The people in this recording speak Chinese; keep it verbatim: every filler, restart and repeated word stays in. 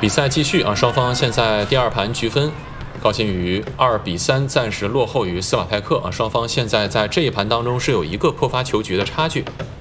比赛继续啊，双方现在第二盘局分，高新宇二比三暂时落后于斯瓦泰克啊，双方现在在这一盘当中是有一个破发球局的差距。